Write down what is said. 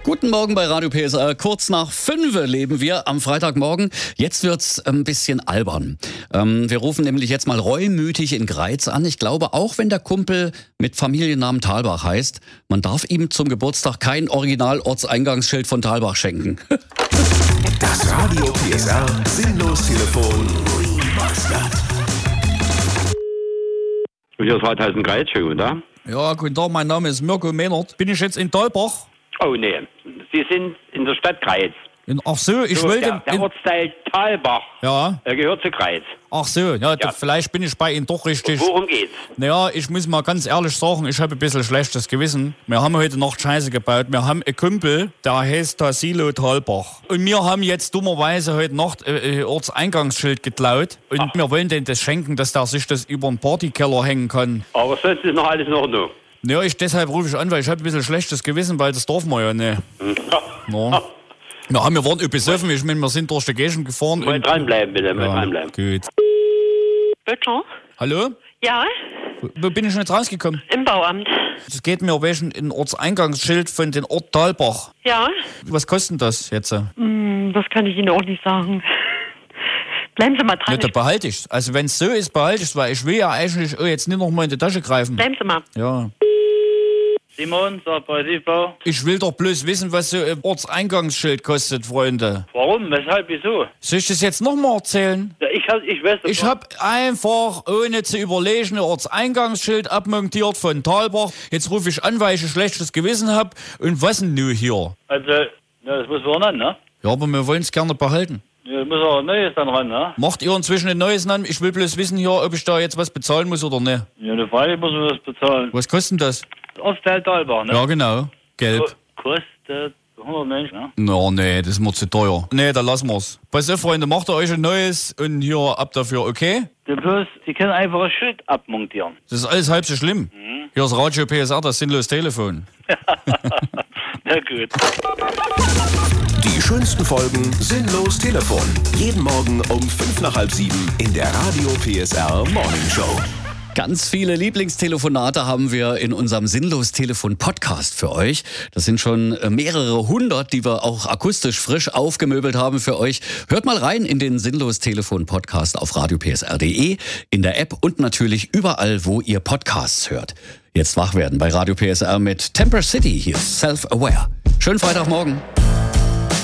Guten Morgen bei Radio PSR. Kurz nach 5 leben wir am Freitagmorgen. Jetzt wird's ein bisschen albern. Wir rufen nämlich jetzt mal reumütig in Greiz an. Ich glaube, auch wenn der Kumpel mit Familiennamen Thalbach heißt, man darf ihm zum Geburtstag kein Original-Ortseingangsschild von Thalbach schenken. Das Radio PSR Sinnlos-Telefon Remastered. Hier ist Waldhausen Greiz, schön, oder? Ja, guten Tag, mein Name ist Mirko Mehnert. Bin ich jetzt in Thalbach? Oh, nee. Sie sind in der Stadt Greiz. Ach so, ich wollte... Der Ortsteil Thalbach gehört zu Greiz. Ach so, ja. Vielleicht bin ich bei Ihnen doch richtig. Worum geht's? Naja, ich muss mal ganz ehrlich sagen, ich habe ein bisschen schlechtes Gewissen. Wir haben heute Nacht Scheiße gebaut. Wir haben einen Kumpel, der heißt Tassilo Thalbach. Und wir haben jetzt dummerweise heute Nacht ein Ortseingangsschild geklaut. Und wir wollen denen das schenken, dass der sich das über den Partykeller hängen kann. Aber sonst ist noch alles in Ordnung. Ja, deshalb rufe ich an, weil ich habe ein bisschen schlechtes Gewissen, weil das darf man ja nicht. Ja. Ja, wir waren besoffen, ich meine, wir sind durch die Gegend gefahren. Mal dranbleiben, bitte, mal dranbleiben. Gut. Bitte? Hallo? Ja, Wo bin ich jetzt rausgekommen? im Bauamt. Es geht mir wegen ein Ortseingangsschild von den Ort Thalbach. Ja, Was kostet das jetzt? das kann ich Ihnen auch nicht sagen. Bleiben Sie mal Ja, dran. da behalte ich's. Also wenn es so ist, behalte ich's, weil ich will ja eigentlich jetzt nicht noch mal in die Tasche greifen. Bleiben Sie mal. Ja. Simon, Bau. Ich will doch bloß wissen, was so ein Ortseingangsschild kostet, Freunde. Warum? Weshalb? Wieso? Soll ich das jetzt noch mal erzählen? Ja, ich weiß das Ich doch. habe einfach, ohne zu überlegen, ein Ortseingangsschild abmontiert von Thalbach. Jetzt rufe ich an, weil ich ein schlechtes Gewissen habe. Und was denn nun hier? Also, ja, das muss man ran, ne? Ja, aber wir wollen es gerne behalten. Ja, muss auch ein neues dann ran, ne? Macht ihr inzwischen ein neues an? Ich will bloß wissen hier, ob ich da jetzt was bezahlen muss oder nicht. Ja, eine Frage muss man das bezahlen. Was kostet denn das? Ortsteil Thalbach, ne? Ja, genau. Gelb. Kostet 190, ne? No, nee, das ist mir zu teuer. Nee, da lassen wir's. Pass auf, Freunde, macht ihr euch ein neues und hier ab dafür, okay? Sie können einfach ein Schild abmontieren. Das ist alles halb so schlimm. Hier ist Radio PSR, das sinnlos Telefon. Na gut. Die schönsten Folgen Sinnlos Telefon. Jeden Morgen um 6:55 in der Radio PSR Morning Show. Ganz viele Lieblingstelefonate haben wir in unserem Sinnlos-Telefon-Podcast für euch. Das sind schon mehrere hundert, die wir auch akustisch frisch aufgemöbelt haben für euch. Hört mal rein in den Sinnlos-Telefon-Podcast auf radiopsr.de, in der App und natürlich überall, wo ihr Podcasts hört. Jetzt wach werden bei Radio PSR mit Temper City. Hier ist Self-Aware. Schönen Freitagmorgen.